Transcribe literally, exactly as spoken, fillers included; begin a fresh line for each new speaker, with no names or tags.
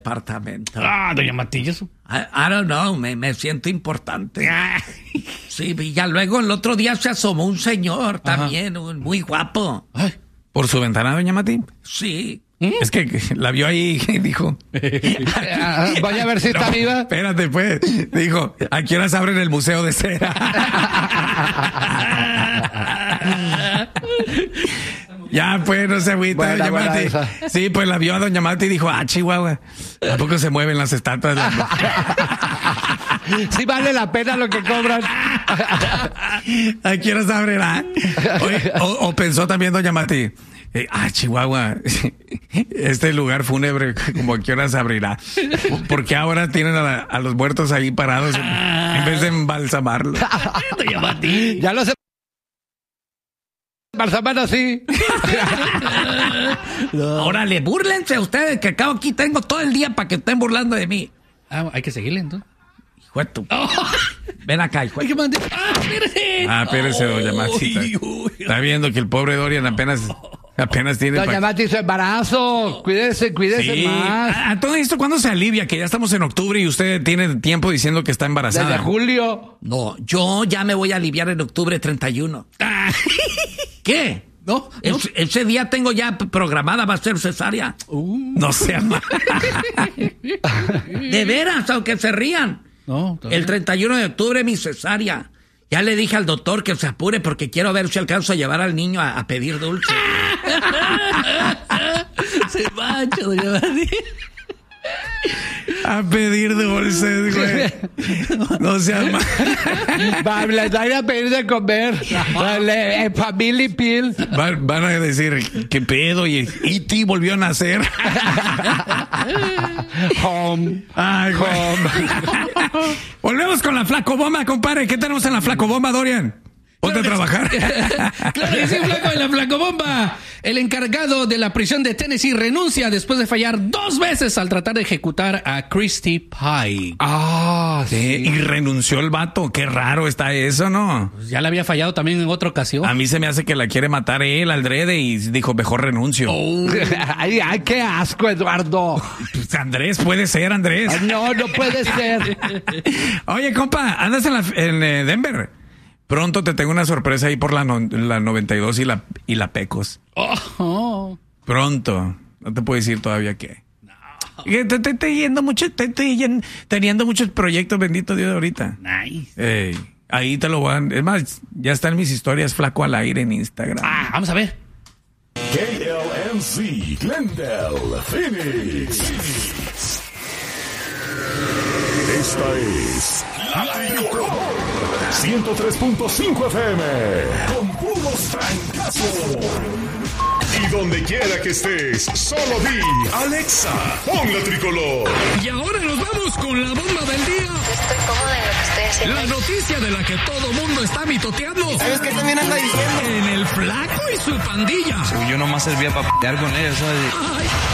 Apartamento.
Ah, doña Matillas.
I, I don't know, me, me siento importante. Sí, y ya luego el otro día se asomó un señor también, un, muy guapo.
Ay.
¿Por su ventana, doña Mati?
Sí.
¿Mm? Es que la vio ahí y dijo...
Vaya a ver si está
no,
viva.
Espérate, pues. Dijo, ¿a qué horas abren el Museo de Cera? Ya, pues, no se agüita,
Buena,
doña
buena
Mati.
esa.
Sí, pues la vio a doña Mati y dijo, ah, Chihuahua, ¿a poco se mueven las estatuas?
Sí vale la pena lo que cobran.
¿A qué horas abrirá? Oye, o, o pensó también doña Mati, eh, ah, Chihuahua, este lugar fúnebre, como a qué horas abrirá. Porque ahora tienen a, la, a los muertos ahí parados en, en vez de embalsamarlos.
Doña Mati. Ya lo sé. Embalsaman así.
No. Órale, búrlense ustedes, que acá aquí tengo todo el día para que estén burlando de mí.
Ah, hay que seguirle entonces.
Hijo de tu... Oh. Ven acá, hijo de tu...
Ah, espérese.
Ah, espérese, doña Matita. Está viendo que el pobre Dorian apenas... Apenas tiene...
Doña
pa...
Mati, su embarazo. Cuídese, cuídese
sí.
más.
A, a todo esto, ¿cuándo se alivia? Que ya estamos en octubre y usted tiene tiempo diciendo que está embarazada.
Desde julio.
No, yo ya me voy a aliviar en octubre treinta y uno. ¿Qué?
No,
El,
no.
ese día tengo ya programada, va a ser cesárea.
Uh.
No sea mal.
De veras, aunque se rían.
No,
el treinta y uno de octubre mi cesárea. Ya le dije al doctor que se apure porque quiero ver si alcanzo a llevar al niño a, a pedir dulce.
Se mancha, doña Mati.
A pedir dulces, güey. No sea mal.
Va, les van a pedir de comer. Vale, eh, Family Pill.
Van, van a decir, ¿qué pedo? Y E T volvió a nacer.
Home.
Ay, güey.
Home.
Volvemos con la flacobomba, compadre. ¿Qué tenemos en la flacobomba, Dorian? Ponte a trabajar.
Claro que sí, flaco, en la flacobomba. El encargado de la prisión de Tennessee renuncia después de fallar dos veces al tratar de ejecutar a Christy Pike.
Ah, sí. Y renunció el vato. Qué raro está eso, ¿no?
Pues ya le había fallado también en otra ocasión.
A mí se me hace que la quiere matar él, Aldrede, y dijo, mejor renuncio.
Oh. Ay, ay, qué asco, Eduardo.
Pues Andrés, puede ser, Andrés.
Ay, no, no puede ser.
Oye, compa, andas en, la, en eh, Denver. Pronto te tengo una sorpresa ahí por la, no, la noventa y dos y la, y la Pecos.
Oh, oh.
Pronto. No te puedo decir todavía qué. No. Te, te, te, te yendo mucho, te, te yendo, teniendo muchos proyectos, bendito Dios, ahorita.
Nice.
Ey, ahí te lo van. Es más, ya están mis historias flaco al aire en Instagram.
Ah, vamos a ver.
K L M C, Glendale, Phoenix. Esta es La Tricolor ciento tres punto cinco F M con puros trancazos. Y donde quiera que estés, solo di Alexa, pon La Tricolor.
Y ahora nos vamos con la bomba del día.
Estoy cómoda en lo que estoy haciendo.
La noticia de la que todo mundo está mitoteando.
¿Sabes qué también anda diciendo?
En el flaco y su pandilla.
Yo nomás servía para p***ar con ellos, ¿sabes?
Ay.